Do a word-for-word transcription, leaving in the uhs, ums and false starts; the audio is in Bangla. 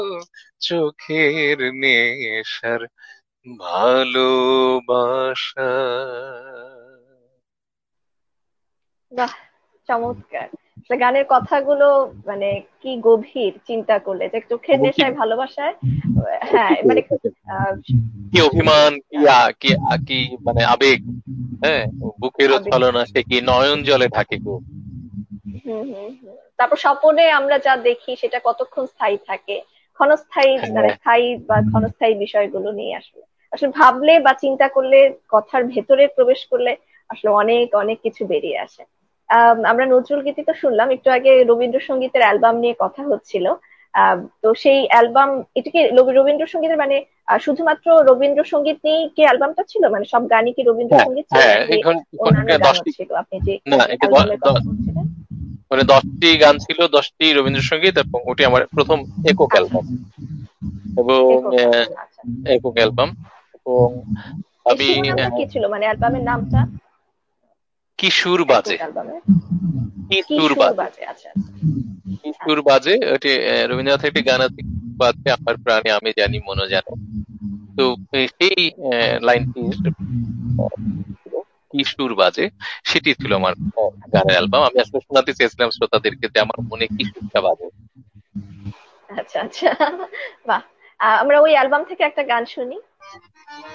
চোখের নেশার ভালোবাসা। বাহ, চমৎকার। আসলে গানের কথাগুলো মানে কি গভীর, চিন্তা করলে যে চোখের এবং কি নেশায় ভালোবাসায়। হ্যাঁ মানে আহ কি অভিমান, কি আ- কি আ- কি মানে আবেগ। হ্যাঁ, বুকেরও আবেগ। ছলনা সে কি নয়ন জলে ঢাকে গো। হুম হুম হুম। তারপর স্বপনে আমরা যা দেখি সেটা কতক্ষণ স্থায়ী থাকে, ক্ষণস্থায়ী, মানে হ্যাঁ, স্থায়ী বা ক্ষণস্থায়ী বিষয়গুলো নিয়ে আসলে আসলে ভাবলে বা চিন্তা করলে, কথার ভেতরে প্রবেশ করলে আসলে অনেক অনেক কিছু বেরিয়ে আসে। আম, আমরা নজরুল গীতি তো শুনলাম, একটু আগে রবীন্দ্রসঙ্গীতের অ্যালবাম নিয়ে কথা হচ্ছিল। আহ তো সেই অ্যালবাম, এটা কি রবি- রবীন্দ্রসঙ্গীতের মানে আহ, শুধুমাত্র রবীন্দ্রসঙ্গীত নিয়েই কি অ্যালবামটা ছিল, মানে সব গানই কি হ্যাঁ, রবীন্দ্রসঙ্গীত ছিল হ্যাঁ, নাকি এখন এখন অন্যান্য গানও দশটি, ছিল, আপনি যে না এটা দ- অ্যালবামের কথা দ- বলছিলেন? মানে দশটি গান ছিল, দশটি রবীন্দ্রসঙ্গীত, এবং ওটি আমার প্রথম একক আচ্ছা অ্যালবাম। আচ্ছা। এবং একক আহ, অ্যালবাম, আচ্ছা। একক অ্যালবাম। এবং এই আমি শিরোনামটা আহ, কি ছিল, মানে অ্যালবামের নামটা? কি সুর একক বাজে, অ্যালবামের কি কি সুর সুর বাজে, বাজে, আচ্ছা আচ্ছা। কি সুর আচ্ছা বাজে, ওটি আহ, রবীন্দ্রনাথের একটি গান আছে, কি সুর বাজে আমার প্রাণে আমি জানি মনে জানে। তো আহ, সেই আহ, লাইনটি কি সুর বাজে, সেটি ছিল আমার আহ, গানের অ্যালবাম। আমি আসলে শোনাতে চেয়েছিলাম শ্রোতাদেরকে যে আমার মনে কি সুরটা বাজে। আচ্ছা আচ্ছা। বাহ। আহ, আমরা ওই অ্যালবাম থেকে একটা গান শুনি।